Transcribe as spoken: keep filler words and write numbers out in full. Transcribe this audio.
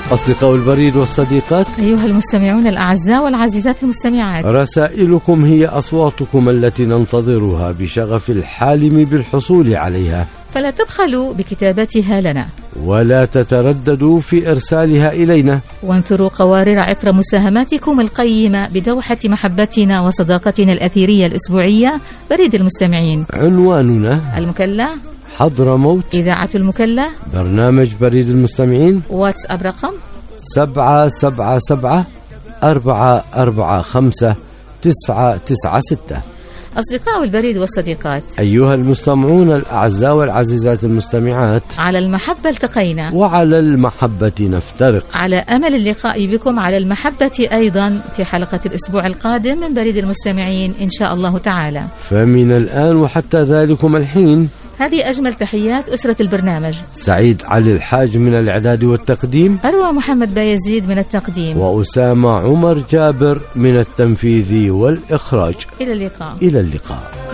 أصدقاء البريد والصديقات، أيها المستمعون الأعزاء والعزيزات المستمعات، رسائلكم هي أصواتكم التي ننتظرها بشغف الحالم بالحصول عليها، فلا تبخلوا بكتابتها لنا ولا تترددوا في إرسالها إلينا، وانثروا قوارير عطر مساهماتكم القيمة بدوحة محبتنا وصداقتنا الأثيرية الأسبوعية بريد المستمعين. عنواننا المكلا حضرموت، إذاعة المكلا، برنامج بريد المستمعين، واتساب رقم سبعة سبعة سبعة أربعة أربعة خمسة تسعة تسعة ستة. أصدقاء البريد والصديقات، أيها المستمعون الأعزاء والعزيزات المستمعات، على المحبة التقينا وعلى المحبة نفترق، على أمل اللقاء بكم على المحبة أيضا في حلقة الأسبوع القادم من بريد المستمعين إن شاء الله تعالى. فمن الآن وحتى ذلكم الحين، هذه أجمل تحيات أسرة البرنامج. سعيد علي الحاج من الإعداد والتقديم، أروى محمد بايزيد من التقديم، وأسامة عمر جابر من التنفيذ والإخراج. إلى اللقاء. إلى اللقاء.